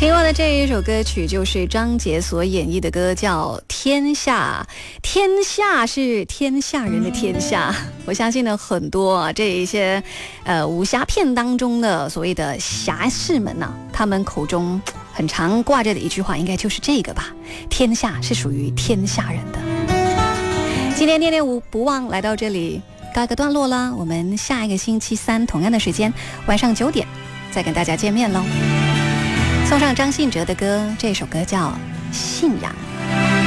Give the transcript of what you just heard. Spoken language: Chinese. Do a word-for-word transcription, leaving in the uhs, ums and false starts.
听过的这一首歌曲就是张杰所演绎的歌，叫《天下》。天下是天下人的天下，我相信呢，很多啊这一些呃武侠片当中的所谓的侠士们呢、啊，他们口中很常挂着的一句话，应该就是这个吧：天下是属于天下人的。今天念念无不忘来到这里告一个段落了，我们下一个星期三同样的时间晚上九点再跟大家见面喽。送上张信哲的歌，这首歌叫《信仰》。